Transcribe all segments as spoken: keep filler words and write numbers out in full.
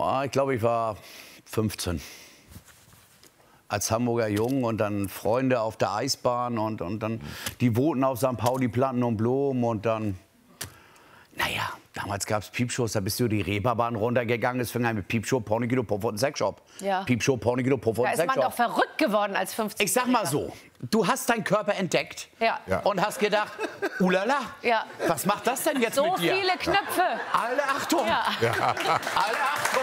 Oh, ich glaube, ich war fünfzehn. Als Hamburger Jung und dann Freunde auf der Eisbahn und, und dann, die wohnten auf Sankt Pauli, Planten und Blumen und dann, naja, damals gab es Piepshows, da bist du die Reeperbahn runtergegangen, es fing an mit Piepshow, Pornoguido, Puff und Sexshop. Ja. Piepshow, Pornoguido, Puff und Da ist Sexshop. man doch verrückt geworden als fünfzehn. Ich sag mal so, du hast deinen Körper entdeckt Ja. Ja. und hast gedacht, ulala, Ja. was macht das denn jetzt So mit dir? viele Knöpfe. Alle Achtung, Ja. alle Achtung.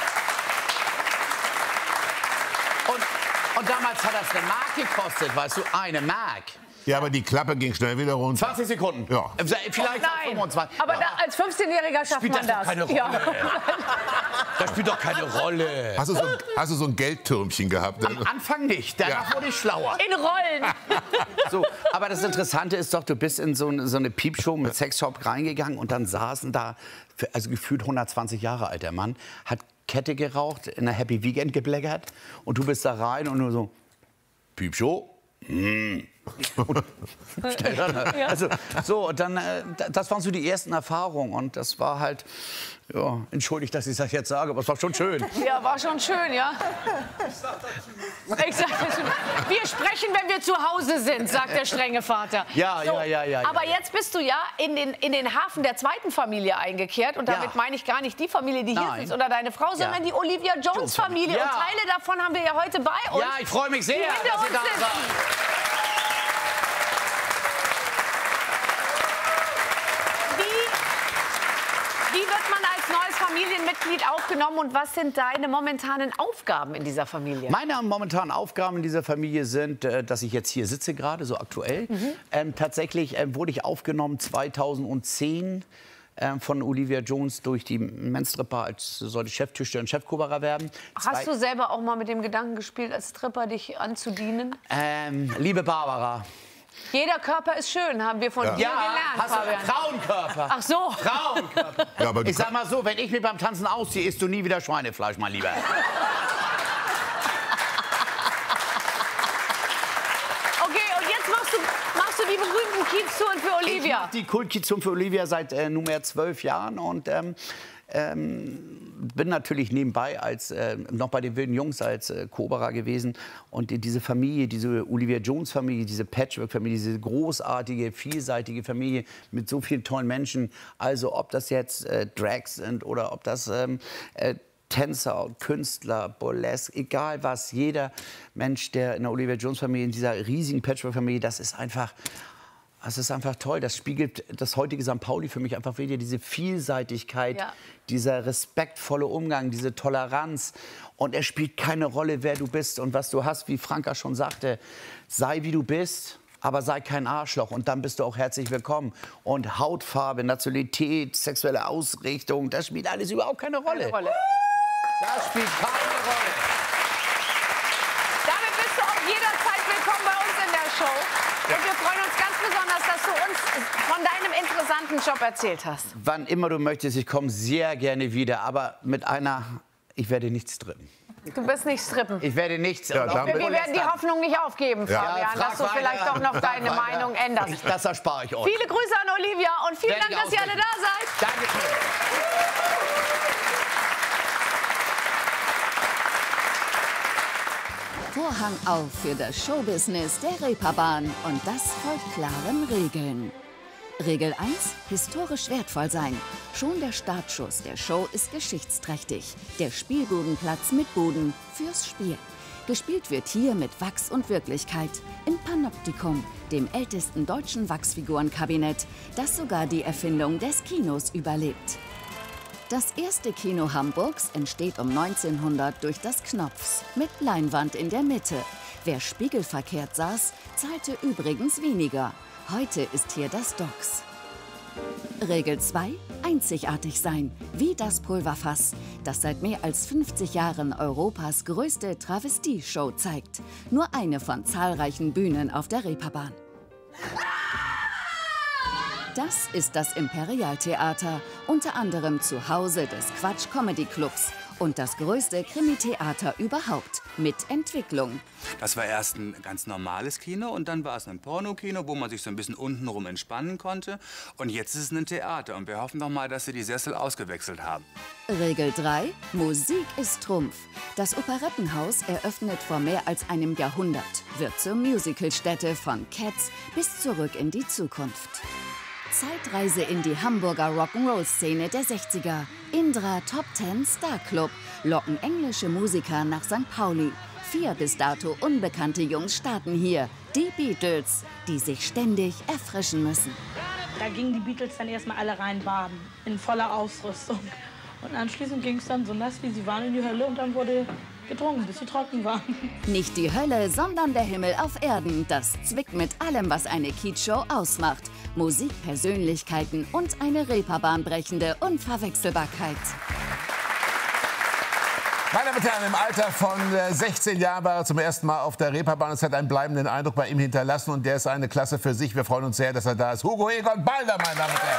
Und, und damals hat das eine Mark gekostet, weißt du, eine Mark. Ja, aber die Klappe ging schnell wieder runter. zwanzig Sekunden. Ja. Vielleicht Nein, fünfundzwanzig. aber Ja. da, als fünfzehnjähriger schafft Spielt man das das. doch keine Rolle. Ja. Das spielt doch keine Rolle. Hast du so ein, hast du so ein Geldtürmchen gehabt? Am Anfang nicht, danach Ja. wurde ich schlauer. In Rollen. So, aber das Interessante ist doch, du bist in so eine, so eine Piepshow mit Sexshop reingegangen und dann saßen da, also gefühlt hundertzwanzig Jahre alt der Mann, hat Kette geraucht, in der Happy Weekend gebleckert und du bist da rein und nur so, Piepshow? Hm. Schnell dann, Ja. also, so, und dann, äh, das waren so die ersten Erfahrungen und das war halt, ja, entschuldigt, dass ich das jetzt sage, aber es war schon schön. Ja, war schon schön, ja. Ich sag dazu, wir sprechen, wenn wir zu Hause sind, sagt der strenge Vater. Ja, ja, ja, ja, Aber ja. jetzt bist du ja in den, in den Hafen der zweiten Familie eingekehrt. Und damit Ja. meine ich gar nicht die Familie, die hier Nein. sitzt oder deine Frau, sondern Ja. die Olivia Jones-Familie. Ja. Und Teile davon haben wir ja heute bei uns. Ja, ich freue mich sehr, die hinter dass ihr uns da sitzen. seid. Wie wird man als neues Familienmitglied aufgenommen und was sind deine momentanen Aufgaben in dieser Familie? Meine momentanen Aufgaben in dieser Familie sind, äh, dass ich jetzt hier sitze, gerade so aktuell. Mhm. Ähm, tatsächlich äh, wurde ich aufgenommen zweitausendzehn äh, von Olivia Jones durch die Men's Stripper als sollte Cheftischler und Chefkoberer werden. Hast du selber auch mal mit dem Gedanken gespielt, als Stripper dich anzudienen? Ähm, liebe Barbara. Jeder Körper ist schön, haben wir von dir gelernt, hast du Fabian. Frauenkörper. Ach so. Frauenkörper. Ja, aber du Ich sag mal so, wenn ich mich beim Tanzen ausziehe, isst du nie wieder Schweinefleisch, mein Lieber. Okay, und jetzt machst du, machst du die berühmten Kieztouren für Ich Olivia. mache die Kultkizum für Olivia seit äh, nunmehr zwölf Jahren und ähm, ähm, bin natürlich nebenbei als äh, noch bei den Wilden Jungs als äh, Koberer gewesen und die, diese Familie, diese Olivia Jones Familie, diese Patchwork-Familie, diese großartige, vielseitige Familie mit so vielen tollen Menschen, also ob das jetzt äh, Drags sind oder ob das ähm, äh, Tänzer, Künstler, Burlesque, egal was, jeder Mensch, der in der Olivia Jones Familie, in dieser riesigen Patchwork-Familie, das ist einfach, das ist einfach toll. Das spiegelt das heutige Sankt Pauli für mich einfach wieder, diese Vielseitigkeit, Ja. dieser respektvolle Umgang, diese Toleranz. Und es spielt keine Rolle, wer du bist und was du hast, wie Franka schon sagte, sei wie du bist. Aber sei kein Arschloch und dann bist du auch herzlich willkommen. Und Hautfarbe, Nationalität, sexuelle Ausrichtung, das spielt alles überhaupt keine Rolle. Keine Rolle. Das spielt keine Rolle. Damit bist du auch jederzeit willkommen bei uns in der Show. Und wir freuen uns ganz besonders, dass du uns von deinem interessanten Job erzählt hast. Wann immer du möchtest, ich komme sehr gerne wieder, aber mit einer, ich werde nicht strippen. Du bist nicht strippen. Ich werde nichts. Ja, und auch damit- Wir werden die Hoffnung nicht aufgeben, Ja. Fabian, Ja, frag dass du weiter. vielleicht doch noch Frag deine weiter. Meinung änderst. Ich, das erspare ich euch. Viele Grüße an Olivia und vielen Werde Dank, ich dass ihr alle da seid. Danke schön. Vorhang auf für das Showbusiness der Reeperbahn und das folgt klaren Regeln. Regel eins: historisch wertvoll sein. Schon der Startschuss der Show ist geschichtsträchtig. Der Spielbudenplatz mit Buden fürs Spiel. Gespielt wird hier mit Wachs und Wirklichkeit im Panoptikum, dem ältesten deutschen Wachsfigurenkabinett, das sogar die Erfindung des Kinos überlebt. Das erste Kino Hamburgs entsteht um neunzehnhundert durch das Knopfs, mit Leinwand in der Mitte. Wer spiegelverkehrt saß, zahlte übrigens weniger. Heute ist hier das Docks. Regel zwei: einzigartig sein, wie das Pulverfass, das seit mehr als fünfzig Jahren Europas größte Travestie-Show zeigt. Nur eine von zahlreichen Bühnen auf der Reeperbahn. Das ist das Imperialtheater, unter anderem zu Hause des Quatsch Comedy Clubs Und das größte Krimi-Theater überhaupt mit Entwicklung. Das war erst ein ganz normales Kino und dann war es ein Pornokino, wo man sich so ein bisschen untenrum entspannen konnte. Und jetzt ist es ein Theater und wir hoffen doch mal, dass sie die Sessel ausgewechselt haben. Regel drei. Musik ist Trumpf. Das Operettenhaus, eröffnet vor mehr als einem Jahrhundert, wird zur Musicalstätte von Cats bis zurück in die Zukunft. Zeitreise in die Hamburger Rock'n'Roll-Szene der sechziger. Indra Top Ten Star Club locken englische Musiker nach Sankt Pauli. Vier bis dato unbekannte Jungs starten hier. Die Beatles, die sich ständig erfrischen müssen. Da gingen die Beatles dann erstmal alle rein baden, in voller Ausrüstung. Und anschließend ging es dann so nass, wie sie waren, in die Hölle und dann wurde getrunken, bis sie trocken waren. Nicht die Hölle, sondern der Himmel auf Erden. Das zwickt mit allem, was eine Kiezshow ausmacht. Musik, Persönlichkeiten und eine Reeperbahnbrechende Unverwechselbarkeit. Meine Damen und Herren, im Alter von sechzehn Jahren war er zum ersten Mal auf der Reeperbahn. Es hat einen bleibenden Eindruck bei ihm hinterlassen und der ist eine Klasse für sich. Wir freuen uns sehr, dass er da ist. Hugo Egon Balder, meine Damen und Herren.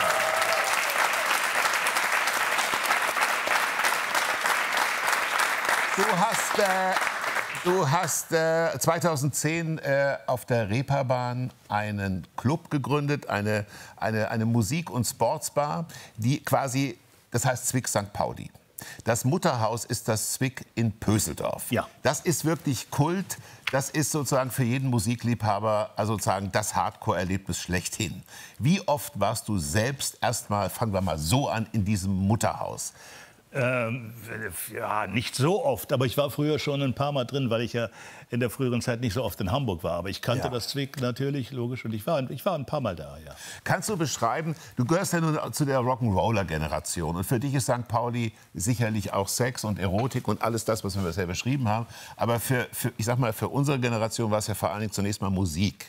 Du hast, äh, du hast äh, zweitausendzehn äh, auf der Reeperbahn einen Club gegründet, eine, eine, eine Musik- und Sportsbar, die quasi, das heißt Zwick Sankt Pauli. Das Mutterhaus ist das Zwick in Pöseldorf. Ja. Das ist wirklich Kult. Das ist sozusagen für jeden Musikliebhaber also sozusagen das Hardcore-Erlebnis schlechthin. Wie oft warst du selbst erstmal, fangen wir mal so an, in diesem Mutterhaus? Ähm, ja, nicht so oft, aber ich war früher schon ein paar Mal drin, weil ich ja in der früheren Zeit nicht so oft in Hamburg war. Aber ich kannte Ja. das Zwick natürlich, logisch, und ich war, ich war ein paar Mal da, ja. Kannst du beschreiben, du gehörst ja nun zu der Rock'n'Roller-Generation und für dich ist Sankt Pauli sicherlich auch Sex und Erotik und alles das, was wir bisher beschrieben haben. Aber für, für, ich sag mal, für unsere Generation war es ja vor allen Dingen zunächst mal Musik.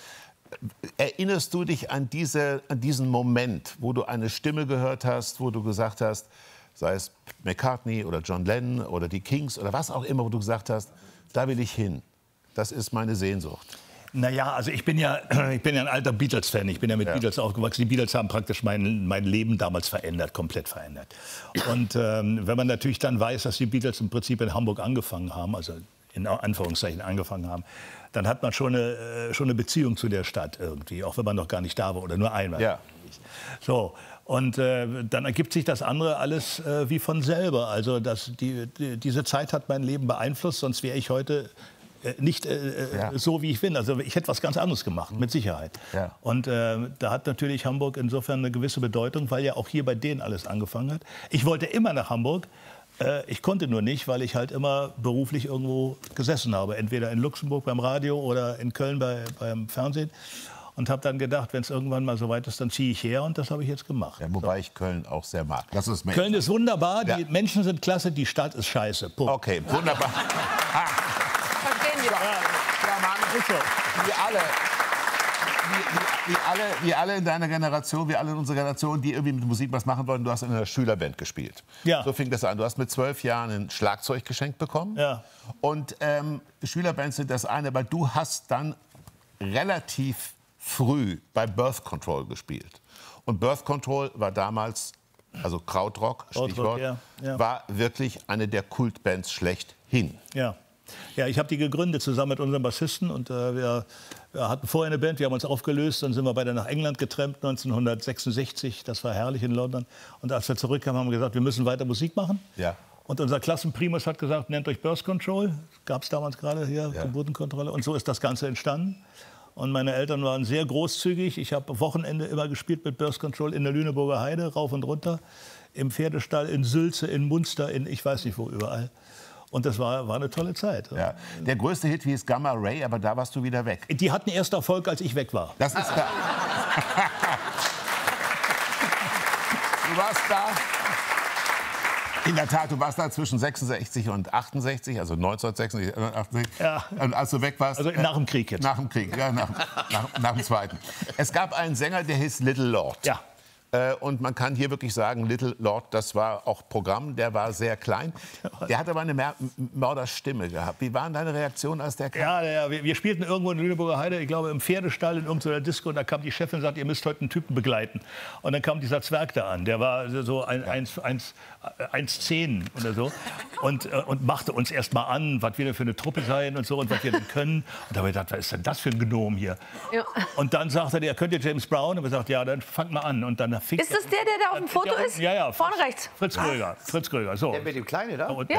Erinnerst du dich an, diese, an diesen Moment, wo du eine Stimme gehört hast, wo du gesagt hast, sei es McCartney oder John Lennon oder die Kings oder was auch immer, wo du gesagt hast, da will ich hin. Das ist meine Sehnsucht. Naja, also ich bin ja, ich bin ja ein alter Beatles-Fan. Ich bin ja mit Ja. Beatles aufgewachsen. Die Beatles haben praktisch mein, mein Leben damals verändert, komplett verändert. Und ähm, wenn man natürlich dann weiß, dass die Beatles im Prinzip in Hamburg angefangen haben, also in Anführungszeichen angefangen haben, dann hat man schon eine, äh, schon eine Beziehung zu der Stadt irgendwie, auch wenn man noch gar nicht da war oder nur einmal. Ja. So. Und äh, dann ergibt sich das andere alles äh, wie von selber. Also das, die, die, diese Zeit hat mein Leben beeinflusst, sonst wäre ich heute äh, nicht äh, Ja. so, wie ich bin. Also ich hätte was ganz anderes gemacht, mit Sicherheit. Ja. Und äh, da hat natürlich Hamburg insofern eine gewisse Bedeutung, weil ja auch hier bei denen alles angefangen hat. Ich wollte immer nach Hamburg. Äh, ich konnte nur nicht, weil ich halt immer beruflich irgendwo gesessen habe. Entweder in Luxemburg beim Radio oder in Köln bei, beim Fernsehen. Und habe dann gedacht, wenn es irgendwann mal so weit ist, dann ziehe ich her. Und das habe ich jetzt gemacht. Ja, wobei ich Köln auch sehr mag. Das ist mir Köln ist wunderbar, die Ja. Menschen sind klasse, die Stadt ist scheiße. Punkt. Okay, wunderbar. Ah, Verstehen wir doch. ja, Mann, ist so. Wie alle, wie, wie, wie, alle, wie alle in deiner Generation, wie alle in unserer Generation, die irgendwie mit Musik was machen wollten, du hast in einer Schülerband gespielt. Ja. So fing das an. Du hast mit zwölf Jahren ein Schlagzeug geschenkt bekommen. Ja. Und ähm, Schülerbands sind das eine, aber du hast dann relativ früh bei Birth Control gespielt. Und Birth Control war damals, also Krautrock, Krautrock, Stichwort, ja, ja. war wirklich eine der Kultbands schlechthin. Ja. Ja, ich habe die gegründet zusammen mit unserem Bassisten. Und äh, wir, wir hatten vorher eine Band, wir haben uns aufgelöst. Dann sind wir beide nach England getrennt, neunzehnhundertsechsundsechzig. Das war herrlich in London. Und als wir zurückkamen, haben wir gesagt, wir müssen weiter Musik machen. Ja. Und unser Klassenprimus hat gesagt, nennt euch Birth Control. Gab es damals gerade hier, Ja. Geburtenkontrolle. Und so ist das Ganze entstanden. Und meine Eltern waren sehr großzügig. Ich habe am Wochenende immer gespielt mit Birth Control in der Lüneburger Heide, rauf und runter. Im Pferdestall, in Sülze, in Munster, in ich weiß nicht wo, überall. Und das war, war eine tolle Zeit. Ja. Der größte Hit hieß Gamma Ray, aber da warst du wieder weg. Die hatten erst Erfolg, als ich weg war. Das ist da. Du warst da. In der Tat, du warst da zwischen sechsundsechzig und achtundsechzig, also neunzehnhundertsechsundsechzig und achtundsechzig. Ja. Und als du weg warst... Also nach dem Krieg jetzt. Nach dem Krieg, ja, nach, nach, nach dem Zweiten. Es gab einen Sänger, der hieß Little Lord. Ja. Äh, und man kann hier wirklich sagen, Little Lord, das war auch Programm, der war sehr klein. Der hat aber eine Mörderstimme gehabt. Wie waren deine Reaktionen, als der kam? Ja, ja wir, wir spielten irgendwo in Lüneburger Heide, ich glaube im Pferdestall in irgendeiner Disco, und da kam die Chefin und sagte, ihr müsst heute einen Typen begleiten. Und dann kam dieser Zwerg da an, der war so ein, ja. eins zehn oder so und, äh, und machte uns erst mal an, was wir denn für eine Truppe seien und so und was wir denn können. Und da habe ich gedacht, was ist denn das für ein Gnom hier? Ja. Und dann sagte er, könnt ihr James Brown? Und wir sagten, ja, dann fangt mal an. Und dann ist das der, der da auf dem Foto ja, ist? Ja, ja. Vorne rechts. Fritz Kröger. Fritz Kröger, so. Der mit dem Kleinen, da? Und, ja.